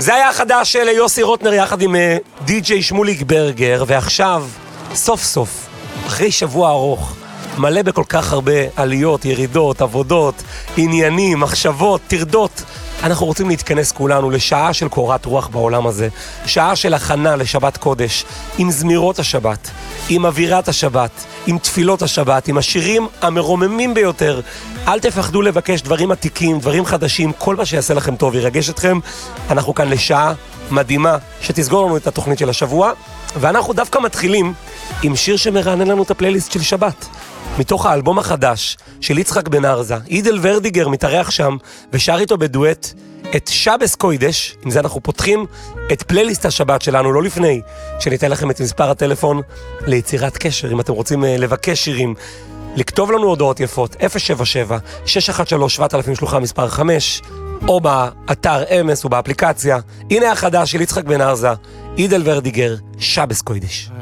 זה היה החדש של יוסי רוטנר יחד עם די.ג'יי שמוליק ברגר, ועכשיו, סוף סוף, אחרי שבוע ארוך, מלא בכל כך הרבה עליות, ירידות, עבודות, עניינים, מחשבות, תרדות, אנחנו רוצים להתכנס כולנו לשעה של קורת רוח בעולם הזה, שעה של הכנה לשבת קודש, עם זמירות השבת, עם אווירת השבת, עם תפילות השבת, עם השירים המרוממים ביותר. אל תפחדו לבקש דברים עתיקים, דברים חדשים, כל מה שיעשה לכם טוב, ירגש אתכם. אנחנו כאן לשעה מדהימה שתסגור לנו את התוכנית של השבוע, ואנחנו דווקא מתחילים עם שיר שמרענן לנו את הפלייליסט של שבת. מתוך האלבום החדש של יצחק בן ארזה, אידל ורדיגר מתארח שם ושר איתו בדואט את שבס קוידש. עם זה אנחנו פותחים את פלייליסט השבת שלנו, לא לפני שניתן לכם את מספר הטלפון ליצירת קשר, אם אתם רוצים לבקש שירים, לכתוב לנו הודעות יפות, 077-613-7000 שלוחה מספר 5, או באתר אמס או באפליקציה. הנה החדש של יצחק בן ארזה, אידל ורדיגר, שבס קוידש.